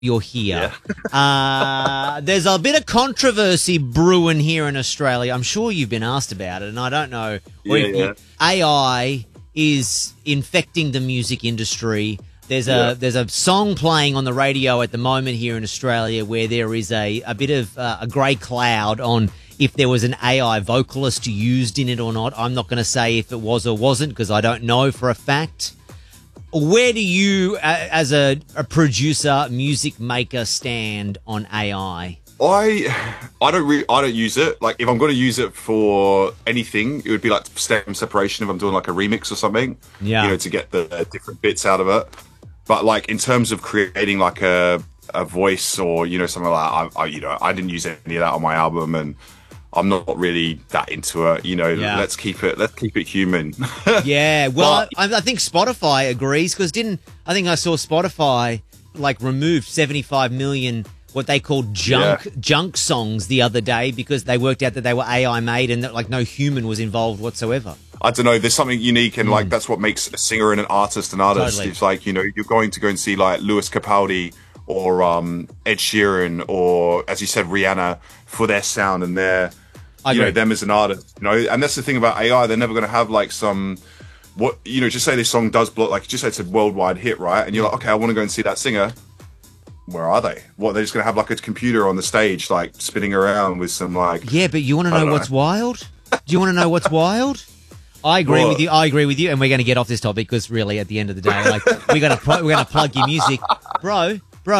you're here. Yeah. There's a bit of controversy brewing here in Australia. I'm sure you've been asked about it, and I don't know. AI is infecting the music industry. There's a song playing on the radio at the moment here in Australia where there is a bit of a grey cloud on if there was an AI vocalist used in it or not. I'm not going to say if it was or wasn't because I don't know for a fact. Where do you, as a producer, music maker, stand on AI? I don't use it. Like, if I'm going to use it for anything, it would be like stem separation if I'm doing like a remix or something. Yeah. You know, to get the different bits out of it. But like in terms of creating like a voice or, you know, something like that, I didn't use any of that on my album, and I'm not really that into it. You know, let's keep it human. Yeah. Well, I think Spotify agrees because I think I saw Spotify like removed 75 million what they called junk songs the other day because they worked out that they were AI made and that like no human was involved whatsoever. I don't know. There's something unique, and like that's what makes a singer and an artist an artist. Totally. It's like, you know, you're going to go and see like Lewis Capaldi or Ed Sheeran or, as you said, Rihanna for their sound and their, you know, them as an artist. You know, and that's the thing about AI. They're never going to have like just say this song does blow, like just say it's a worldwide hit, right? And you're like, okay, I want to go and see that singer. Where are they? What, they're just going to have like a computer on the stage, like spinning around with some like... Yeah, but you want to know what's wild? Do you want to know what's wild? I agree with you, and we're going to get off this topic because really, at the end of the day, like we're going to plug your music, bro.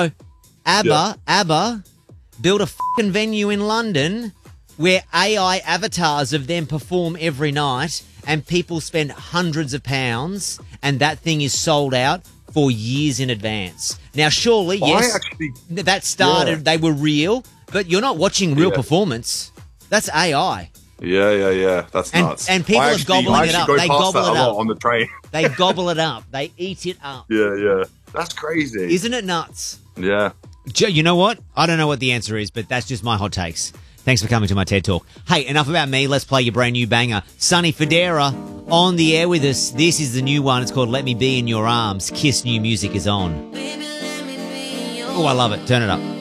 ABBA built a fucking venue in London where AI avatars of them perform every night, and people spend hundreds of pounds, and that thing is sold out for years in advance. Now, surely, yes, that started. They were real, but you're not watching real performance. That's AI. Yeah. That's nuts. And people are gobbling it up. They gobble it up on the train. They gobble it up. They eat it up. Yeah. That's crazy. Isn't it nuts? Yeah. You know what? I don't know what the answer is, but that's just my hot takes. Thanks for coming to my TED Talk. Hey, enough about me. Let's play your brand new banger. Sonny Fodera on the air with us. This is the new one. It's called Let Me Be in Your Arms. Kiss new music is on. Oh, I love it. Turn it up.